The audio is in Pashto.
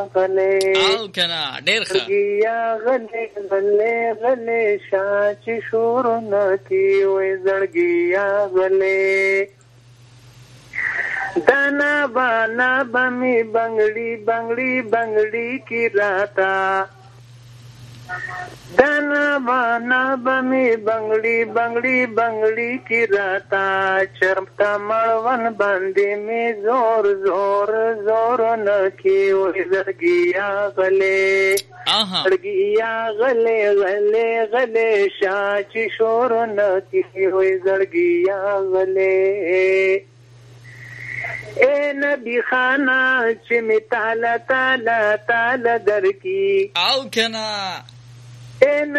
غلې او کنه ډېر ښه زړګیا غلې غلې غلې شاچ شور نکی وې زړګیا غلې دانا بانا بمی بنگړي بنگړي بنگړي کی راتا دانا بانا بمی بنگړي بنگړي بنگړي کی راتا چرمتا مړون باندې می زور زور زور نکی وې زړګیا غلې زړګیا غلې غلې غلې شاچ شور نکی وې زړګیا غلې اے نبی خانا چې می تعالی تعالی تعالی درکی او کنا اے